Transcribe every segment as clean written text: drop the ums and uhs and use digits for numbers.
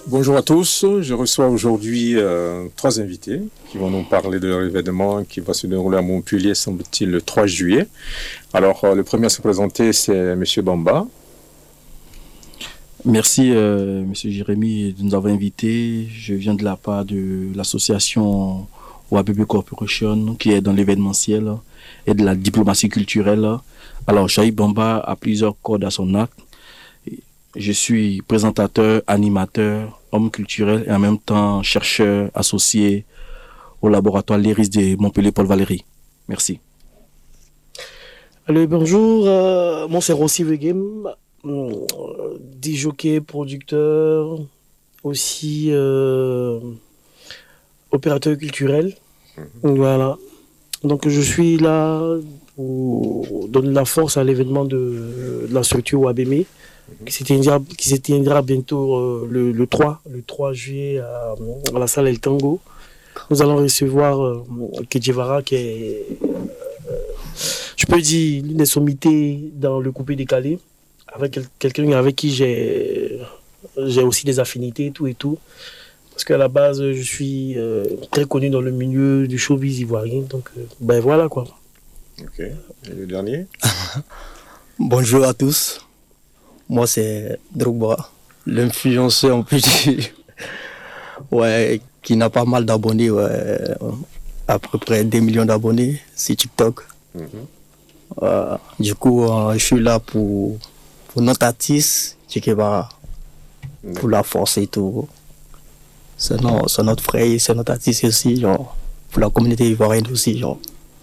Bonjour à tous, je reçois aujourd'hui trois invités qui vont nous parler de leur événement qui va se dérouler à Montpellier, semble-t-il, le 3 juillet. Alors, le premier à se présenter, c'est M. Bamba. Merci, M. Jérémy, de nous avoir invités. Je viens de la part de l'association OABB Corporation, qui est dans l'événementiel et de la diplomatie culturelle. Alors, Shaïb Bamba a plusieurs cordes à son arc. Je suis présentateur, animateur, homme culturel et en même temps chercheur associé au laboratoire L'Iris de Montpellier Paul Valéry. Merci. Allô, bonjour, moi c'est Rossi Vegem, DJ, producteur, aussi opérateur culturel. Voilà. Donc je suis là pour donner la force à l'événement de la structure OABM qui s'éteindra bientôt le 3 juillet à la salle El Tango. Nous allons recevoir Kedjevara qui est, je peux dire, l'une des sommités dans le coupé décalé, avec quelqu'un avec qui j'ai aussi des affinités tout et tout. Parce qu'à la base, je suis très connu dans le milieu du showbiz ivoirien. Donc, ben voilà quoi. Ok. Et le dernier? Bonjour à tous. Moi, c'est Drogba, l'influenceur, on peut dire, ouais, qui n'a pas mal d'abonnés, ouais, à peu près 2 millions d'abonnés sur TikTok. Du coup, je suis là pour notre artiste, Tchekeba, pour la force et tout. C'est notre frère, c'est notre artiste aussi, genre, pour la communauté ivoirienne aussi, genre.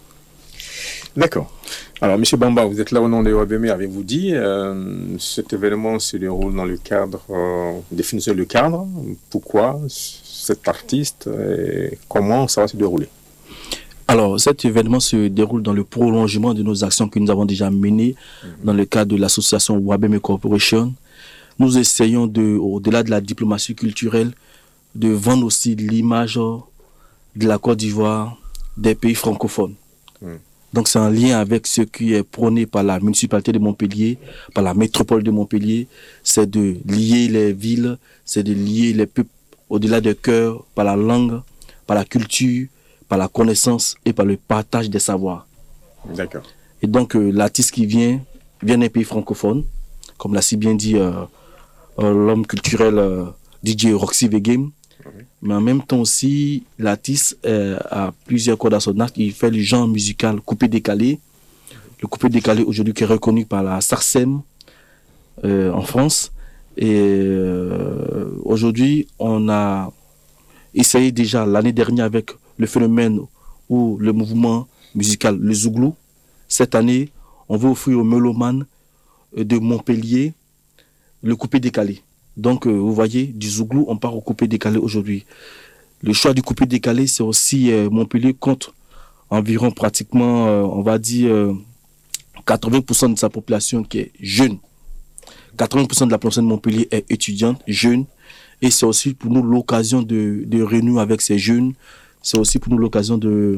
D'accord. Alors, M. Bamba, vous êtes là au nom de OABM, avez-vous dit. Cet événement se déroule dans le cadre, définissez le cadre, pourquoi cet artiste et comment ça va se dérouler. Alors, cet événement se déroule dans le prolongement de nos actions que nous avons déjà menées dans le cadre de l'association OABM Corporation. Nous essayons, au-delà de la diplomatie culturelle, de vendre aussi l'image de la Côte d'Ivoire, des pays francophones. Donc c'est un lien avec ce qui est prôné par la municipalité de Montpellier, par la métropole de Montpellier. C'est de lier les villes, c'est de lier les peuples au-delà des cœurs, par la langue, par la culture, par la connaissance et par le partage des savoirs. D'accord. Et donc l'artiste qui vient d'un pays francophone, comme l'a si bien dit l'homme culturel DJ Roxy Vegem. Mais en même temps aussi, l'artiste a plusieurs cordes à son arc. Il fait le genre musical coupé-décalé. Le coupé-décalé aujourd'hui qui est reconnu par la SARCEM en France. Et aujourd'hui, on a essayé déjà l'année dernière avec le phénomène ou le mouvement musical, le Zouglou. Cette année, on veut offrir aux mélomanes de Montpellier le coupé-décalé. Donc, vous voyez, du Zouglou, on part au coupé décalé aujourd'hui. Le choix du coupé décalé, c'est aussi Montpellier compte environ pratiquement, on va dire, 80% de sa population qui est jeune. 80% de la population de Montpellier est étudiante, jeune. Et c'est aussi pour nous l'occasion de renouer avec ces jeunes. C'est aussi pour nous l'occasion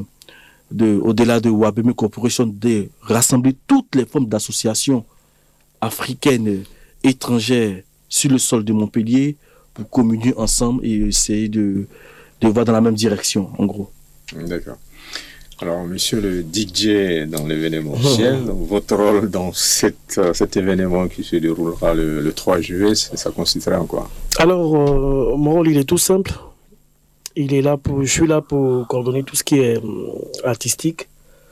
au-delà de OABM Corporation, de rassembler toutes les formes d'associations africaines, étrangères, sur le sol de Montpellier pour communier ensemble et essayer de voir dans la même direction, en gros. D'accord. Alors, monsieur le DJ dans l'événementiel, votre rôle dans cet événement qui se déroulera le 3 juillet, ça consisterait en quoi? Alors, mon rôle, il est tout simple. Je suis là pour coordonner tout ce qui est artistique,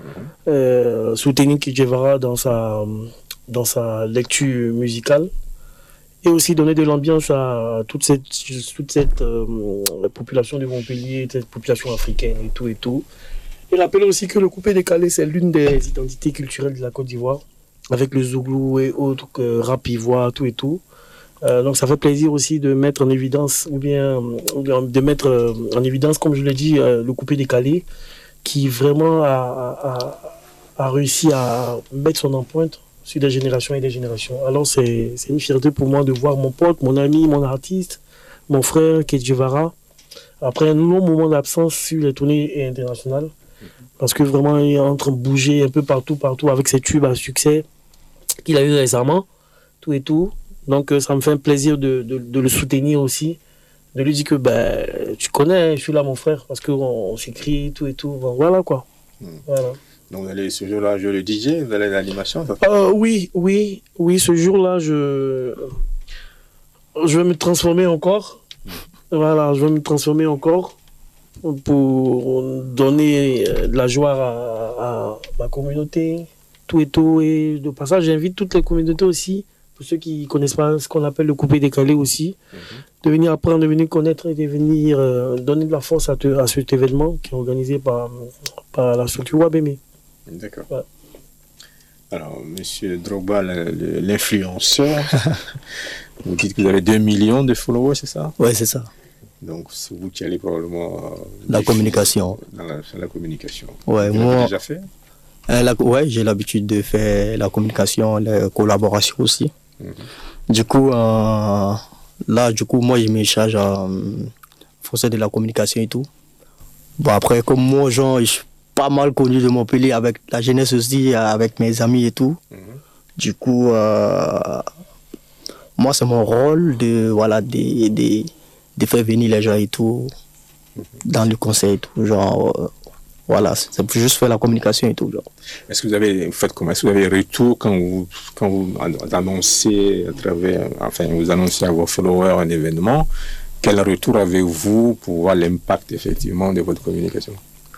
soutenir Kedjevara dans sa lecture musicale, et aussi donner de l'ambiance à toute cette population de Montpellier, cette population africaine et tout et tout. Et rappeler aussi que le coupé décalé, c'est l'une des identités culturelles de la Côte d'Ivoire, avec le Zouglou et autres, rap ivoire, tout et tout. Donc ça fait plaisir aussi de mettre en évidence, ou bien de mettre en évidence, comme je l'ai dit, le coupé décalé, qui vraiment a réussi à mettre son empreinte sur des générations et des générations. Alors c'est une fierté pour moi de voir mon pote, mon ami, mon artiste, mon frère Kedjevara, après un long moment d'absence sur les tournées internationales, parce que vraiment il est en train de bouger un peu partout avec ses tubes à succès qu'il a eu récemment, tout et tout. Donc ça me fait un plaisir de le soutenir aussi, de lui dire que tu connais, je suis là mon frère, parce qu'on s'écrit tout et tout. Bon, voilà quoi. Voilà. Donc vous allez ce jour-là jouer le DJ, vous allez à l'animation oui, ce jour-là, je vais me transformer encore. Voilà, je vais me transformer encore pour donner de la joie à ma communauté, tout et tout. Et de passage, j'invite toutes les communautés aussi, pour ceux qui ne connaissent pas ce qu'on appelle le coupé décalé aussi, de venir apprendre, de venir connaître et de venir donner de la force à cet événement qui est organisé par la structure Wabémé. D'accord. Ouais. Alors, monsieur Drogba, l'influenceur, vous dites que vous avez 2 millions de followers, c'est ça? Ouais, c'est ça. Donc, c'est vous qui allez probablement... La communication. Dans la communication. Ouais, vous l'avez déjà fait? Ouais, j'ai l'habitude de faire la communication, la collaboration aussi. Du coup, moi, je me charge français de la communication et tout. Bon, après, comme moi, genre, je suis pas mal connu de Montpellier avec la jeunesse aussi, avec mes amis et tout. Du coup, moi, c'est mon rôle de faire venir les gens et tout, dans le conseil et tout. Genre, voilà, c'est juste faire la communication et tout. Genre. Est-ce que vous faites comment? Est-ce que vous avez des retours quand vous annoncez vous annoncez à vos followers un événement? Quel retour avez-vous pour voir l'impact effectivement de votre communication?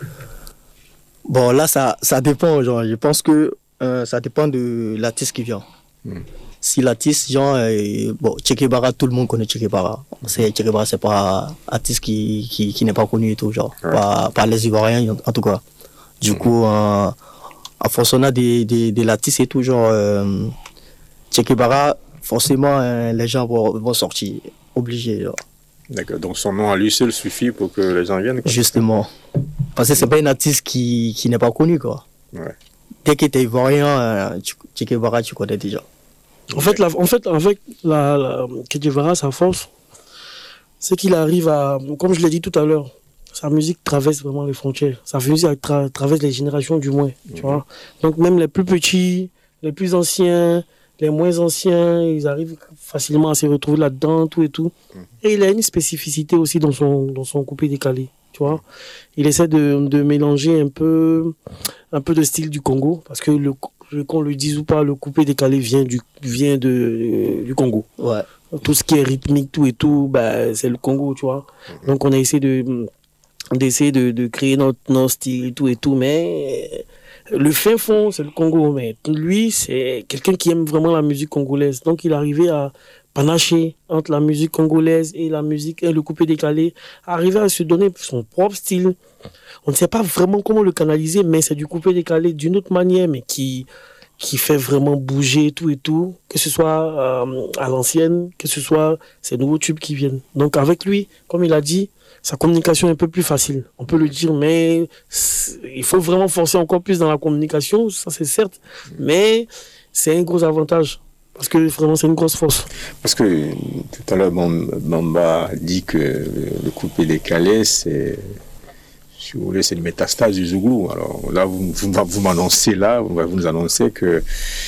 Bon, là, ça dépend. Genre, je pense que ça dépend de l'artiste qui vient. Si l'artiste, genre, Che Guevara, tout le monde connaît Che Guevara. Che Guevara, c'est pas un artiste qui n'est pas connu et tout, genre, par les Ivoiriens en tout cas. Du coup, en fonction de l'artiste et tout, genre, Che Guevara, forcément, les gens vont sortir, obligés. Genre. D'accord, donc son nom à lui seul suffit pour que les gens viennent, quoi. Justement. Parce que c'est pas un artiste qui n'est pas connu, quoi. Ouais. Dès que tu es ivoirien, Che Guevara, tu connais déjà. En fait, avec Che Guevara, sa force, c'est qu'il arrive à, comme je l'ai dit tout à l'heure, sa musique traverse vraiment les frontières. Sa musique traverse les générations du moins, tu vois. Donc même les plus petits, les plus anciens, les moins anciens, ils arrivent facilement à se retrouver là-dedans, tout et tout. Et il a une spécificité aussi dans son coupé décalé, tu vois. Il essaie de mélanger un peu de style du Congo, parce que qu'on le dise ou pas, le coupé décalé vient du Congo. Ouais. Tout ce qui est rythmique, tout et tout, c'est le Congo, tu vois. Donc on a essayé de créer notre style, tout et tout, mais le fin fond, c'est le Congo. Mais lui, c'est quelqu'un qui aime vraiment la musique congolaise. Donc il arrivait à panacher entre la musique congolaise et le coupé décalé, arriver à se donner son propre style. On ne sait pas vraiment comment le canaliser, mais c'est du coupé décalé d'une autre manière, mais qui fait vraiment bouger tout et tout, que ce soit à l'ancienne, que ce soit ces nouveaux tubes qui viennent. Donc avec lui, comme il a dit, sa communication est un peu plus facile, on peut le dire, mais il faut vraiment forcer encore plus dans la communication, ça c'est certes, mais c'est un gros avantage. Parce que vraiment, c'est une grosse force. Parce que tout à l'heure, Bamba dit que le coupé décalé, c'est, si vous voulez, c'est une métastase du Zouglou. Alors là, vous m'annoncez vous nous annoncez que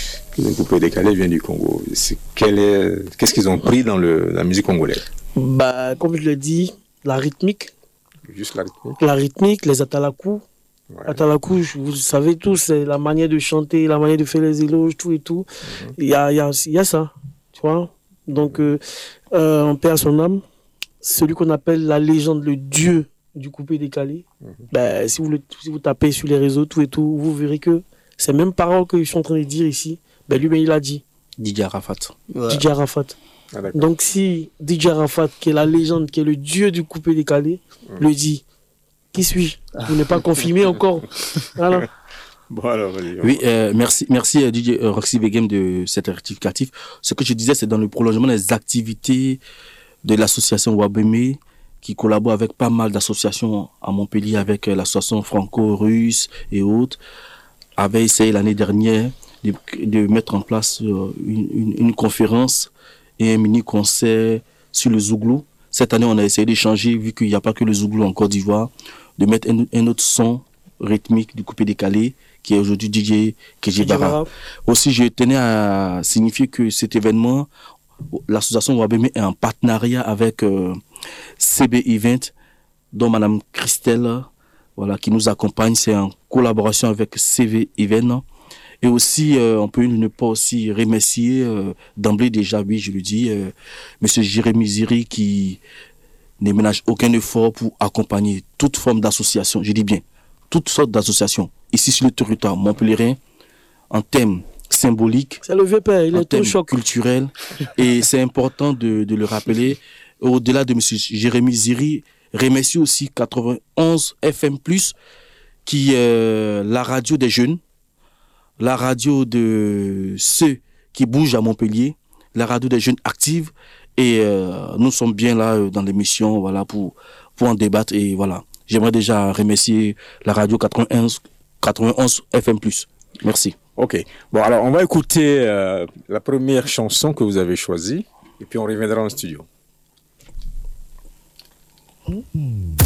le coupé décalé vient du Congo. Qu'est-ce qu'ils ont pris dans la musique congolaise? Comme je l'ai dit, la rythmique. Juste la rythmique. La rythmique, les atalakou. Ouais. Atalakou, vous savez tous, c'est la manière de chanter, la manière de faire les éloges, tout et tout. Il y a ça, tu vois. Donc, en paix à son âme, celui qu'on appelle la légende, le dieu du coupé décalé, si vous tapez sur les réseaux, tout et tout, vous verrez que ces mêmes paroles que je suis en train de dire ici, lui-même il a dit. DJ Arafat. Ouais. DJ Arafat. Ah, donc si DJ Arafat, qui est la légende, qui est le dieu du coupé décalé, le dit, qui suis-je? Vous n'êtes pas confirmé encore. Voilà. Bon, alors, oui, merci DJ Roxy Begem de cet rectificatif. Ce que je disais, c'est dans le prolongement des activités de l'association Wabémé, qui collabore avec pas mal d'associations à Montpellier, avec l'association franco-russe et autres, avait essayé l'année dernière de mettre en place une conférence et un mini-concert sur le Zouglou. Cette année, on a essayé d'échanger, vu qu'il n'y a pas que le Zouglou en Côte d'Ivoire, de mettre un autre son rythmique du coupé décalé, qui est aujourd'hui DJ Che Guevara. Aussi, je tenais à signifier que cet événement, l'association Wabeme est en partenariat avec CB Event, dont Madame Christelle, voilà, qui nous accompagne. C'est en collaboration avec CB Event. Et aussi, on peut ne pas aussi remercier d'emblée déjà, oui, je le dis, Monsieur Jérémy Ziri qui ne ménage aucun effort pour accompagner toute forme d'association, je dis bien, toutes sortes d'associations, ici sur le territoire montpellierin, en thème symbolique, C'est le vieux père, il en est thème trop choc. culturel. Et c'est important de le rappeler. Au-delà de M. Jérémy Ziri, remercie aussi 91 FM+, qui est la radio des jeunes, la radio de ceux qui bougent à Montpellier, la radio des jeunes actives. Et nous sommes bien là dans l'émission, voilà, pour en débattre. Et voilà, j'aimerais déjà remercier la radio 91 FM+. Merci. Ok. Bon, alors on va écouter la première chanson que vous avez choisie et puis on reviendra en studio.